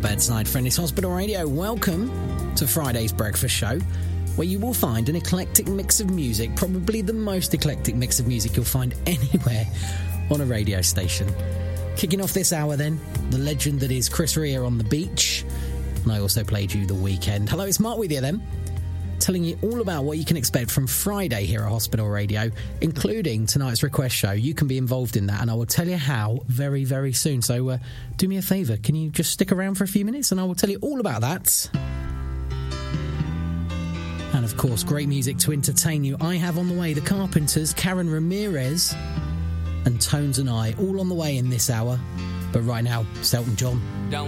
bedside, Friendly's Hospital Radio. Welcome to Friday's breakfast show, where you will find an eclectic mix of music, probably the most eclectic mix of music you'll find anywhere on a radio station. Kicking off this hour then, the legend that is Chris Rea on The Beach, and I also played you The Weekend. Hello, it's Mark with you then, telling you all about what you can expect from Friday here at Hospital Radio, including tonight's request show. You can be involved in that, and I will tell you how very, very soon. So do me a favour, can you just stick around for a few minutes and I will tell you all about that. And of course, great music to entertain you. I have on the way The Carpenters, Karen Ramirez and Tones and I, all on the way in this hour. But right now, Selton John.